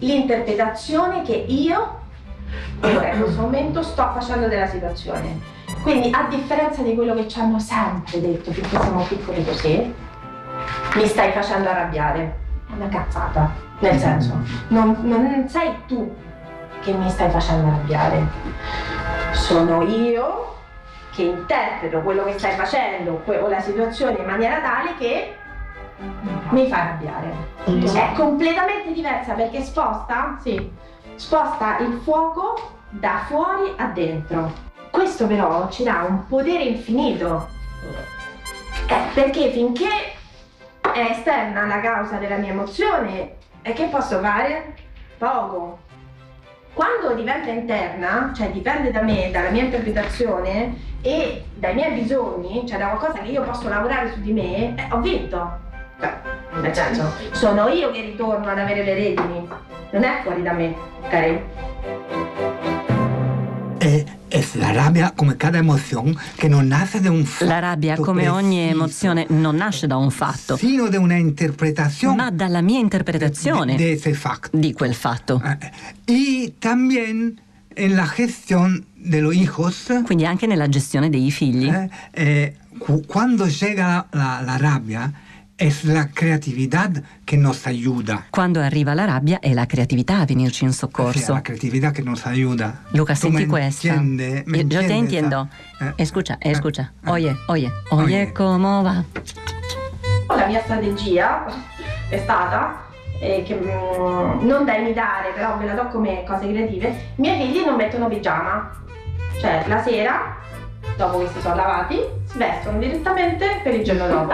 l'interpretazione che io in questo momento sto facendo della situazione. Quindi, a differenza di quello che ci hanno sempre detto finché siamo piccoli così, mi stai facendo arrabbiare. È una cazzata, nel senso, non sei tu che mi stai facendo arrabbiare, sono io che interpreto quello che stai facendo o la situazione in maniera tale che mi fa arrabbiare. È completamente diversa perché sposta il fuoco da fuori a dentro. Questo però ci dà un potere infinito, perché finché è esterna la causa della mia emozione, che posso fare? Poco. Quando diventa interna, cioè dipende da me, dalla mia interpretazione e dai miei bisogni, cioè da qualcosa che io posso lavorare su di me, ho vinto. Cioè, nel senso, sono io che ritorno ad avere le redini, non è fuori da me, ok? Es la rabbia come cada emoción che non nasce da un fatto. La rabbia, come ogni emozione, non nasce da un fatto, sino da una interpretazione, ma dalla mia interpretazione di quel fatto. Y también en la gestión de los hijos. Quindi anche nella gestione dei figli. Quando llega la rabbia, es la creatividad che nos ayuda. Quando arriva la rabbia è la creatività a venirci in soccorso. Sì, la creatività che nos ayuda. Luca, senti questa. Yo te entiendo. Escucha. Oye, ¿cómo va? La mia strategia è stata che non da imitare, però ve la do come cose creative. I miei figli non mettono pigiama, cioè la sera, dopo che si sono lavati, si vestono direttamente per il giorno dopo.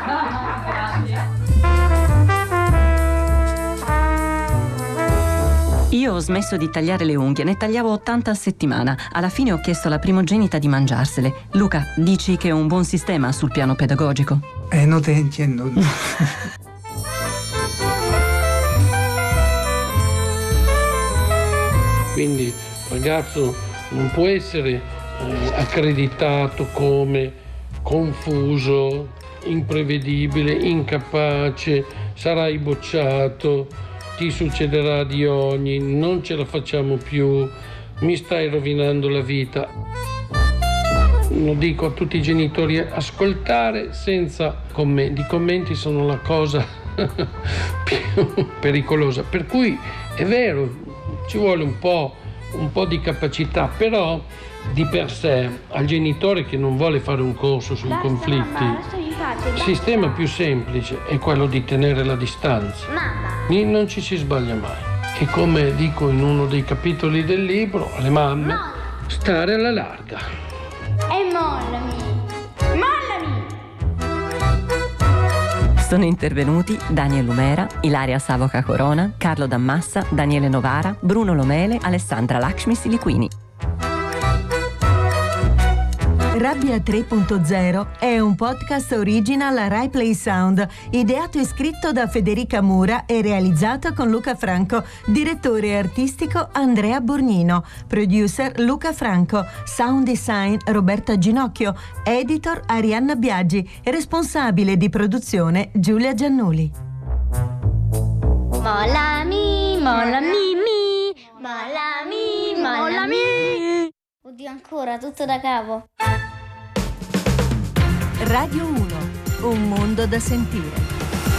Io ho smesso di tagliare le unghie, ne tagliavo 80 a settimana. Alla fine ho chiesto alla primogenita di mangiarsele. Luca, dici che è un buon sistema sul piano pedagogico? Non te entiendo. Quindi il ragazzo non può essere accreditato come confuso, imprevedibile, incapace, sarai bocciato, ti succederà di ogni, non ce la facciamo più, mi stai rovinando la vita. Lo dico a tutti i genitori, ascoltare senza commenti. I commenti sono la cosa più pericolosa. Per cui è vero, ci vuole un po' di capacità, però di per sé al genitore che non vuole fare un corso sui conflitti, il sistema più semplice è quello di tenere la distanza. Non ci si sbaglia mai. E come dico in uno dei capitoli del libro, alle mamme, stare alla larga. E mollami! Sono intervenuti Daniel Lumera, Ilaria Savoca Corona, Carlo Dammassa, Daniele Novara, Bruno Lomele, Alessandra Lakshmi Siliquini. Rabbia 3.0 è un podcast original Rai Play Sound, ideato e scritto da Federica Mura e realizzato con Luca Franco, direttore artistico Andrea Borgnino, producer Luca Franco, sound design Roberta Ginocchio, editor Arianna Biaggi, responsabile di produzione Giulia Giannuli. Mollami, mollami. Oddio, ancora, tutto da capo. Radio 1, un mondo da sentire.